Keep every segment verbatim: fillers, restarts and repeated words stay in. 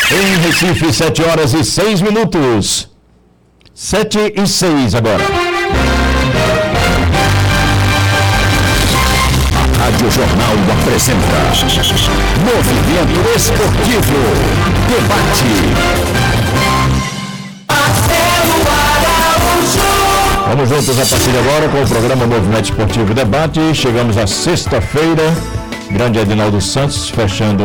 Em Recife, sete horas e seis minutos. sete e seis agora. A Rádio Jornal apresenta Movimento Esportivo. Debate. Vamos juntos a partir de agora com o programa Movimento Esportivo Debate. Chegamos à sexta-feira. Grande Edinaldo Santos fechando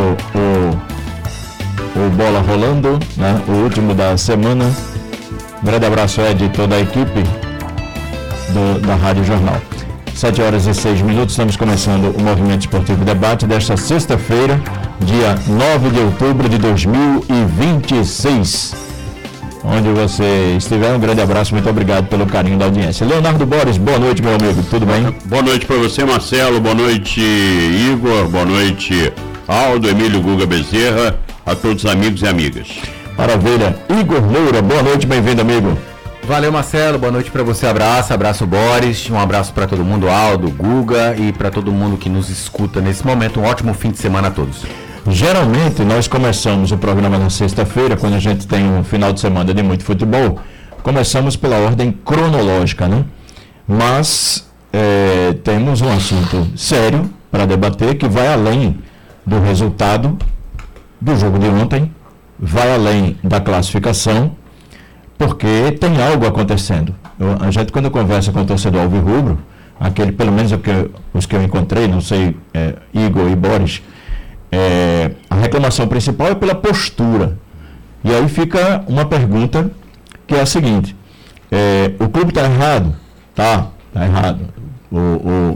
o, o Bola Rolando, né? O último da semana. Grande abraço, Ed, e toda a equipe do, da Rádio Jornal. sete horas e seis minutos, estamos começando o Movimento Esportivo Debate desta sexta-feira, dia nove de outubro de dois mil e vinte e seis. Onde você estiver, um grande abraço, muito obrigado pelo carinho da audiência. Leonardo Boris, boa noite, meu amigo, tudo bem? Boa noite para você, Marcelo, boa noite, Igor, boa noite, Aldo, Emílio Guga Bezerra, a todos os amigos e amigas. Maravilha. Igor Moura, boa noite, bem-vindo, amigo. Valeu, Marcelo, boa noite para você, abraço, abraço Boris, um abraço para todo mundo, Aldo, Guga e para todo mundo que nos escuta nesse momento, um ótimo fim de semana a todos. Geralmente nós começamos o programa na sexta-feira, quando a gente tem um final de semana de muito futebol, começamos pela ordem cronológica, né? Mas é, temos um assunto sério para debater que vai além do resultado do jogo de ontem, vai além da classificação, porque tem algo acontecendo. Eu, a gente, quando conversa com o torcedor alvirrubro, aquele, pelo menos que, os que eu encontrei, não sei, é, Igor e Boris, é, a reclamação principal é pela postura. E aí fica uma pergunta que é a seguinte: é, o clube está errado? Tá, está errado. O, o,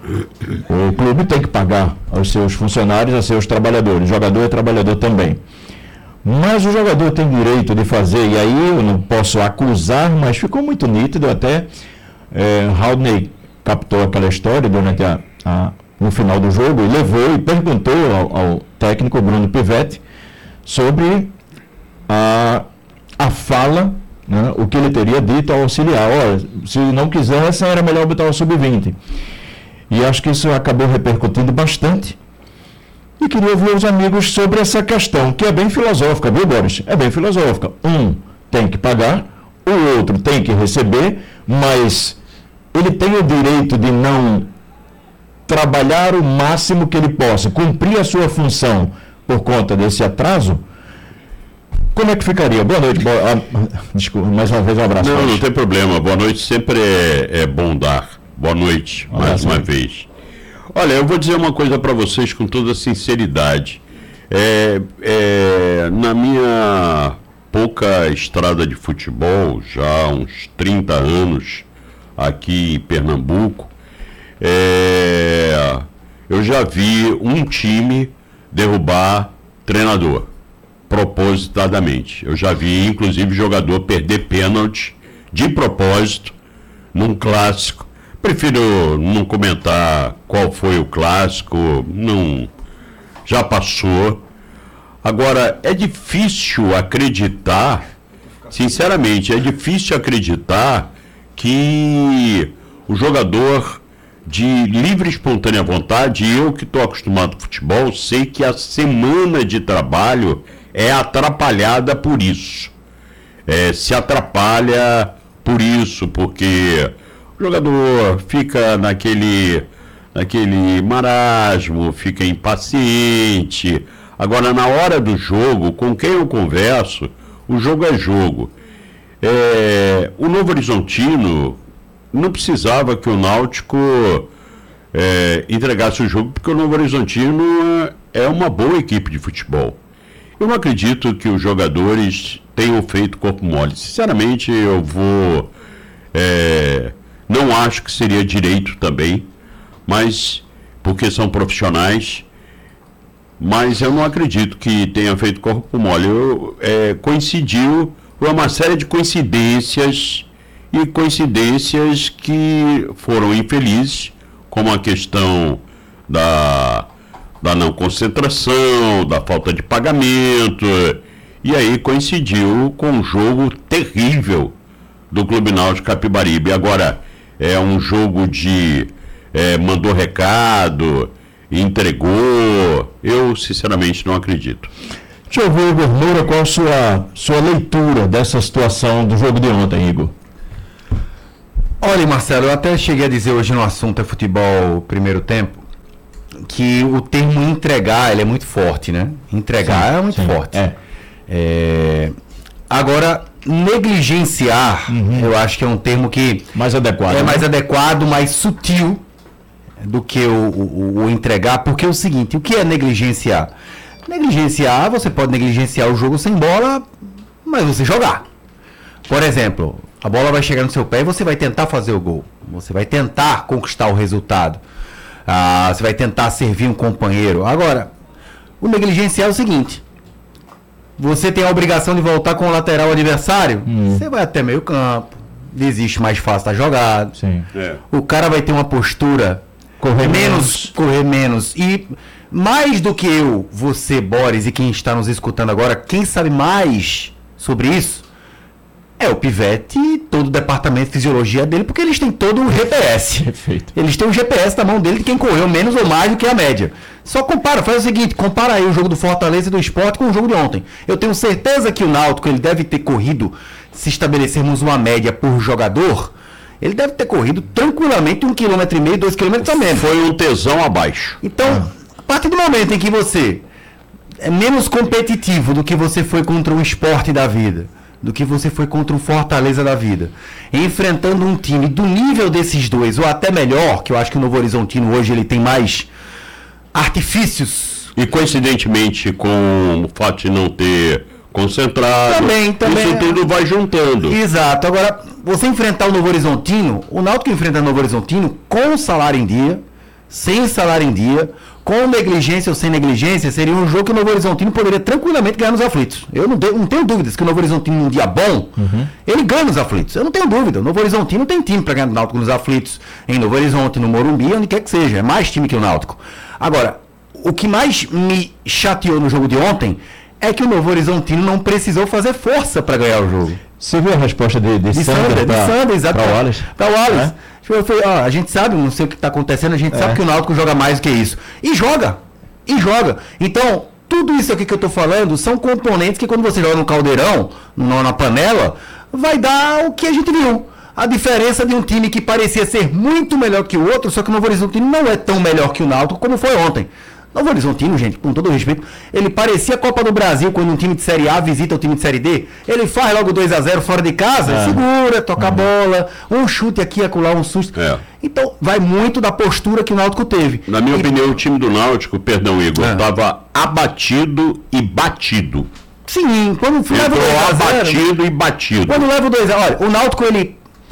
o clube tem que pagar aos seus funcionários, aos seus trabalhadores, jogador e trabalhador também. Mas o jogador tem direito de fazer, e aí eu não posso acusar, mas ficou muito nítido até. É, Haldney captou aquela história durante a, a, no final do jogo e levou e perguntou ao, ao técnico Bruno Pivetti sobre a, a fala, né, o que ele teria dito ao auxiliar. Olha, se não quisesse, era melhor botar o sub vinte. E acho que isso acabou repercutindo bastante. E queria ouvir os amigos sobre essa questão, que é bem filosófica, viu, Boris? É bem filosófica. Um tem que pagar, o outro tem que receber, mas ele tem o direito de não trabalhar o máximo que ele possa, cumprir a sua função por conta desse atraso. Como é que ficaria? Boa noite. Boa... Ah, desculpa, mais uma vez um abraço. Não, Boris. não tem problema. Boa noite sempre é, é bom dar. Boa noite, um mais uma aí. vez. Olha, eu vou dizer uma coisa para vocês com toda sinceridade. É, é, na minha pouca estrada de futebol, já há uns trinta anos aqui em Pernambuco, é, eu já vi um time derrubar treinador, propositadamente. Eu já vi, inclusive, jogador perder pênalti de propósito num clássico. Prefiro não comentar qual foi o clássico, não, já passou. Agora, é difícil acreditar, sinceramente, é difícil acreditar que o jogador de livre e espontânea vontade, eu que estou acostumado com futebol, sei que a semana de trabalho é atrapalhada por isso. É, se atrapalha por isso, porque o jogador fica naquele, naquele marasmo, fica impaciente. Agora, na hora do jogo, com quem eu converso, o jogo é jogo. É, o Novo Horizontino não precisava que o Náutico é, entregasse o jogo, porque o Novo Horizontino é uma boa equipe de futebol. Eu não acredito que os jogadores tenham feito corpo mole. Sinceramente, eu vou... É, não acho que seria direito também, mas porque são profissionais, mas eu não acredito que tenha feito corpo mole. Eu, é, coincidiu, foi uma série de coincidências, e coincidências que foram infelizes, como a questão da, da não concentração, da falta de pagamento, e aí coincidiu com um jogo terrível do Clube Náutico Capibaribe. Agora, é um jogo de é, mandou recado, entregou, eu sinceramente não acredito. Deixa eu ver, Igor Moura, qual a sua, sua leitura dessa situação do jogo de ontem, Igor? Olha, Marcelo, eu até cheguei a dizer hoje no assunto é futebol primeiro tempo, que o termo entregar, ele é muito forte, né? Entregar sim, é muito sim, forte. É. É... Agora, negligenciar, uhum. eu acho que é um termo que... Mais adequado. É né? mais adequado, mais sutil do que o, o, o entregar, porque é o seguinte, o que é negligenciar? Negligenciar, você pode negligenciar o jogo sem bola, mas você jogar. Por exemplo, a bola vai chegar no seu pé e você vai tentar fazer o gol. Você vai tentar conquistar o resultado. Ah, você vai tentar servir um companheiro. Agora, o negligenciar é o seguinte... Você tem a obrigação de voltar com o lateral adversário, hum. você vai até meio campo, desiste mais fácil da jogada. Sim. É. O cara vai ter uma postura, correr menos, menos, correr menos. E mais do que eu, você, Boris, e quem está nos escutando agora, quem sabe mais sobre isso, é o Pivete e todo o departamento de fisiologia dele, porque eles têm todo o G P S. Perfeito. Eles têm o G P S na mão dele de quem correu menos ou mais do que a média. Só compara, faz o seguinte, compara aí o jogo do Fortaleza e do Sport com o jogo de ontem. Eu tenho certeza que o Náutico, ele deve ter corrido, se estabelecermos uma média por jogador, ele deve ter corrido tranquilamente um quilômetro e meio, dois quilômetros a menos. Foi um tesão abaixo. Então, ah. a partir do momento em que você é menos competitivo do que você foi contra o Sport da vida, do que você foi contra o Fortaleza da vida, enfrentando um time do nível desses dois, ou até melhor, que eu acho que o Novo Horizontino hoje ele tem mais artifícios. E coincidentemente com o fato de não ter concentrado, também, também, isso tudo vai juntando. Exato. Agora, você enfrentar o Novo Horizontino, o Náutico enfrenta o Novo Horizontino com salário em dia, sem salário em dia, com negligência ou sem negligência, seria um jogo que o Novo Horizontino poderia tranquilamente ganhar nos aflitos. Eu não, de, não tenho dúvidas que o Novo Horizontino, num dia bom, uhum. ele ganha nos aflitos. Eu não tenho dúvida. O Novo Horizontino tem time para ganhar no Náutico nos aflitos, em Novo Horizonte, no Morumbi, onde quer que seja. É mais time que o Náutico. Agora, o que mais me chateou no jogo de ontem é que o Novo Horizontino não precisou fazer força para ganhar o jogo. Você viu a resposta de, de, de Sander para o Wallace? Para o Wallace. É? Falei, ó, a gente sabe, não sei o que está acontecendo, a gente é. sabe que o Náutico joga mais do que isso. E joga! E joga. Então, tudo isso aqui que eu estou falando são componentes que quando você joga no caldeirão, no, na panela, vai dar o que a gente viu. A diferença de um time que parecia ser muito melhor que o outro, só que o Novo Horizontino não é tão melhor que o Náutico como foi ontem. Novo Horizontino, gente, com todo respeito, ele parecia a Copa do Brasil quando um time de Série A visita o time de Série D. Ele faz logo dois a zero fora de casa, é. segura, toca é. a bola, um chute aqui, acolá, um susto. É. Então, vai muito da postura que o Náutico teve. Na minha e... opinião, o time do Náutico, perdão, Igor, estava é. abatido e batido. Sim, quando leva dois a zero, abatido e batido. Quando leva o dois a zero, olha, o Náutico, ele...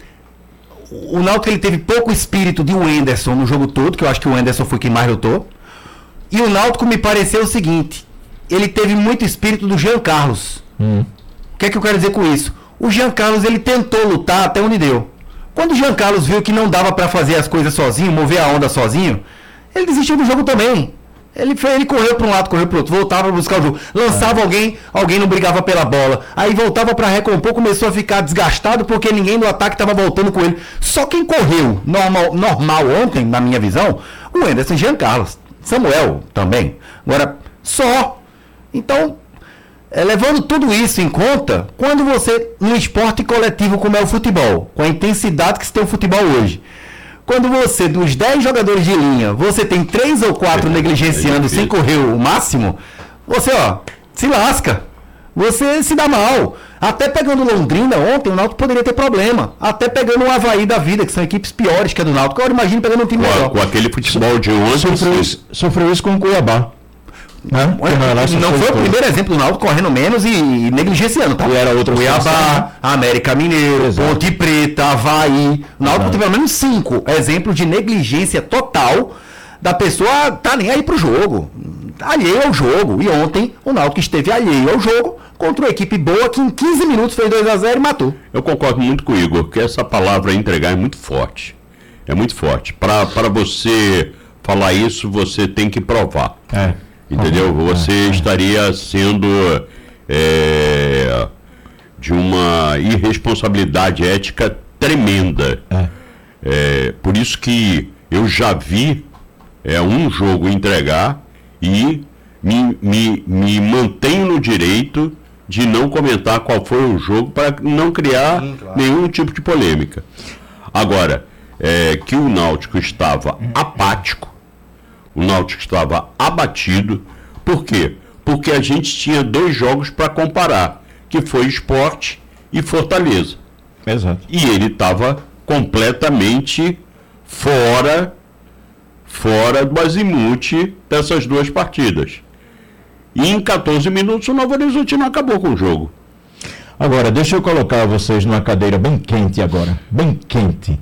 O Náutico, ele teve pouco espírito de Wenderson no jogo todo, que eu acho que o Wenderson foi quem mais lutou. E o Náutico me pareceu o seguinte, ele teve muito espírito do Jean Carlos. Hum. O que é que eu quero dizer com isso? O Jean Carlos, ele tentou lutar até onde deu. Quando o Jean Carlos viu que não dava para fazer as coisas sozinho, mover a onda sozinho, ele desistiu do jogo também. Ele, foi, ele correu para um lado, correu para o outro, voltava para buscar o jogo. Lançava é. alguém, alguém não brigava pela bola. Aí voltava para recompor, começou a ficar desgastado porque ninguém do ataque estava voltando com ele. Só quem correu normal, normal ontem, na minha visão, o Wenderson e Jean Carlos. Samuel também. Agora, só. Então, é, levando tudo isso em conta, quando você, num esporte coletivo como é o futebol, com a intensidade que se tem o futebol hoje, quando você, dos dez jogadores de linha, você tem três ou quatro é, negligenciando é sem correr o máximo, você, ó, se lasca. Você se dá mal. Até pegando Londrina ontem, o Náutico poderia ter problema. Até pegando o Avaí da vida, que são equipes piores que a do Náutico. Agora imagina pegando um time com, melhor. Com aquele futebol de ontem. Sofreu isso, sofreu isso com o Cuiabá. Né? Não, não foi o primeiro exemplo do Náutico correndo menos e, e negligenciando, tá? E era outro Cuiabá, América Mineiro, exato. Ponte Preta, Avaí. O Náutico teve pelo menos cinco exemplos de negligência total da pessoa tá nem aí pro jogo. Alheio ao jogo. E ontem o Náutico esteve alheio ao jogo contra uma equipe boa que em quinze minutos fez dois a zero e matou. Eu concordo muito com o Igor, que essa palavra entregar é muito forte. É muito forte. Para você falar isso, você tem que provar. É. Entendeu? Você é, é. estaria sendo é, de uma irresponsabilidade ética tremenda. É. É, por isso que eu já vi é, um jogo entregar e me, me, me mantenho no direito de não comentar qual foi o jogo para não criar Sim, claro. nenhum tipo de polêmica. Agora, é, que o Náutico estava apático, o Náutico estava abatido. Por quê? Porque a gente tinha dois jogos para comparar, que foi Sport e Fortaleza. Exato. E ele estava completamente fora, fora do azimuth dessas duas partidas. E em catorze minutos o Novo Horizontino acabou com o jogo. Agora, deixa eu colocar vocês numa cadeira bem quente agora, bem quente.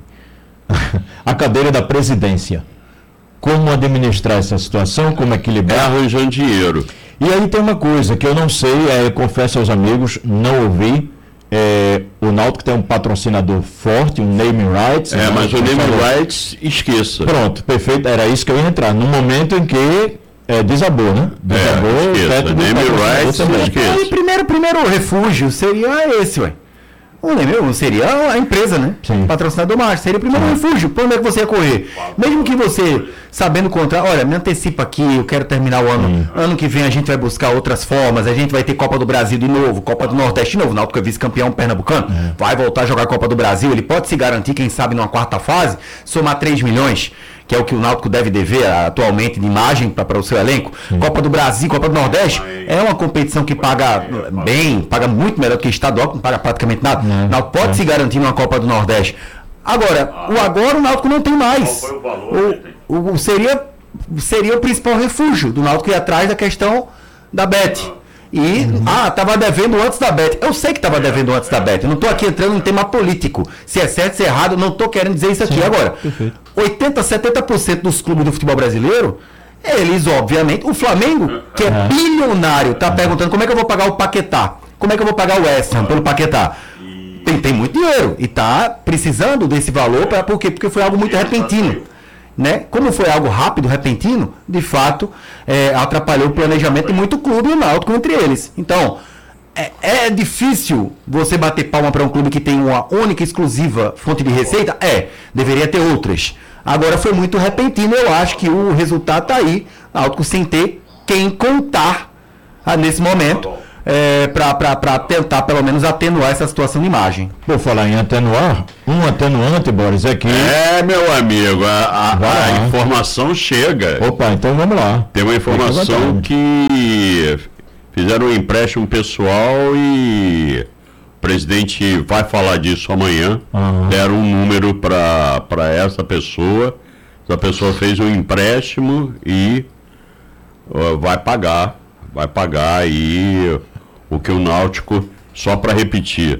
A cadeira da presidência. Como administrar essa situação, como equilibrar. É arranjando dinheiro. E aí tem uma coisa que eu não sei, é, confesso aos amigos, não ouvi. É, o Náutico tem um patrocinador forte, um naming rights. É, mas o naming rights, esqueça. Pronto, perfeito, era isso que eu ia entrar. No momento em que é, desabou, né? Desabou, é, esqueça. Naming rights, não esqueça. Aí, primeiro, primeiro refúgio seria esse, ué. O Lemeu seria a empresa, né? Sim. Patrocinador macho. Seria o primeiro refúgio. Para onde é que você ia correr? Mesmo que você, sabendo contra, olha, me antecipa aqui, eu quero terminar o ano. Sim. Ano que vem a gente vai buscar outras formas. A gente vai ter Copa do Brasil de novo, Copa do Nordeste de novo. O Náutico é vice-campeão pernambucano. É. Vai voltar a jogar Copa do Brasil. Ele pode se garantir, quem sabe, numa quarta fase, somar três milhões. Que é o que o Náutico deve dever atualmente de imagem para o seu elenco. Sim. Copa do Brasil, Copa do Nordeste, é uma competição que paga bem, paga muito melhor do que estadual, que não paga praticamente nada. O Náutico pode é. se garantir numa Copa do Nordeste. Agora, o agora o Náutico não tem mais. Qual foi o valor? O, o, seria, seria o principal refúgio do Náutico ir atrás da questão da Bet. E, uhum. ah, estava devendo antes da Bet. Eu sei que estava devendo antes da Bet. Eu não estou aqui entrando em tema político. Se é certo, se é errado, eu não estou querendo dizer isso aqui. Sim, agora. Perfeito. oitenta, setenta por cento dos clubes do futebol brasileiro, eles, obviamente, o Flamengo, que é bilionário, está perguntando como é que eu vou pagar o Paquetá? Como é que eu vou pagar o West Ham pelo Paquetá? Tem, tem muito dinheiro e está precisando desse valor. Pra, por quê? Porque foi algo muito repentino. Né? Como foi algo rápido, repentino, de fato, é, atrapalhou o planejamento de muito clube e o Náutico entre eles. Então, é, é difícil você bater palma para um clube que tem uma única, exclusiva fonte de receita? É, deveria ter outras. Agora foi muito repentino, eu acho que o resultado está aí, Náutico sem ter quem contar ah, nesse momento. É, para tentar, pelo menos, atenuar essa situação de imagem. Por falar em atenuar, um atenuante, Boris, é que... É, meu amigo, a, a, a informação chega. Opa, então vamos lá. Tem uma informação que fizeram um empréstimo pessoal e o presidente vai falar disso amanhã. Uhum. Deram um número para essa pessoa. Essa pessoa fez um empréstimo e uh, vai pagar. Vai pagar aí... O que o Náutico, só para repetir,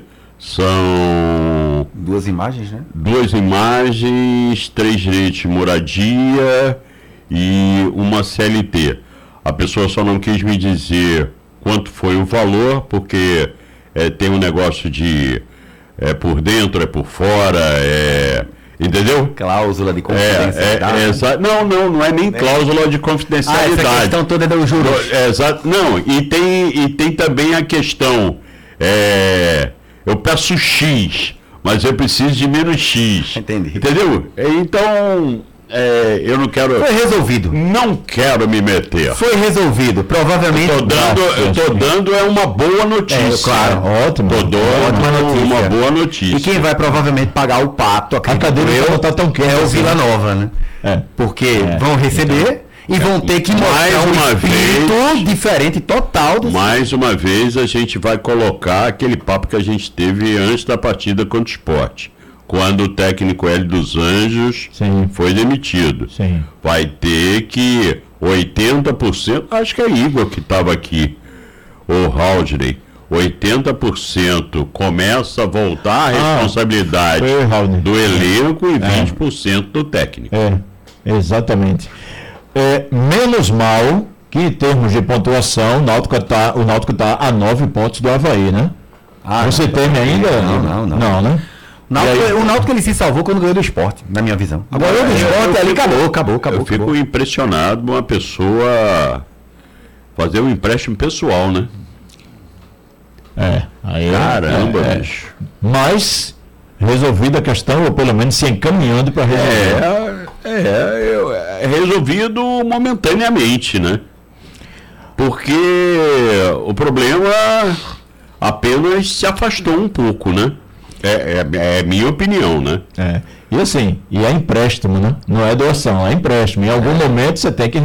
são... Duas imagens, né? Duas imagens, três direitos de moradia e uma C L T. A pessoa só não quis me dizer quanto foi o valor, porque é, tem um negócio de... É por dentro, é por fora, é... Entendeu? Cláusula de confidencialidade. É, é, exa- não, não, não é nem cláusula de confidencialidade. Ah, essa questão toda é dos juros. É, exa- não, e tem, e tem também a questão, é, eu peço X, mas eu preciso de menos X. Entendi. Entendeu? Então, é, eu não quero... Foi resolvido. Não quero me meter. Foi resolvido, provavelmente... Eu tô dando, eu tô dando é uma boa notícia. É, claro, ótimo. Tô dando ótima notícia. uma boa notícia. E quem vai provavelmente pagar o pato, a cadeira não tá tão quente, é o assim. Vila Nova, né? É. Porque é. vão receber então, e vão ter que mostrar mais um uma espírito vez, diferente total. Do... Mais uma vez a gente vai colocar aquele papo que a gente teve antes da partida contra o Sport. Quando o técnico Hélio dos Anjos Sim. foi demitido. Sim. Vai ter que oitenta por cento, acho que é Igor que estava aqui, o Haldney, oitenta por cento começa a voltar a responsabilidade ah, do elenco e vinte por cento do técnico. É, exatamente. É, menos mal que em termos de pontuação, o Náutico está o Náutico tá a nove pontos do Avaí, né? Ah, Você não, teme ainda? Não, não, não. Não, né? Náutico, aí, o Náutico ele se salvou quando ganhou do Sport, na minha visão. Agora o do Sport ali acabou, acabou, acabou. Eu fico acabou. impressionado uma pessoa fazer um empréstimo pessoal, né? É, aí caramba, é, é. bicho. Mas resolvida a questão, ou pelo menos se encaminhando para resolver. É, é, é, é resolvido momentaneamente, né? Porque o problema apenas se afastou um pouco, né? É, é, é minha opinião, né? É. E assim, e é empréstimo, né? Não é doação, é empréstimo. Em algum momento você tem que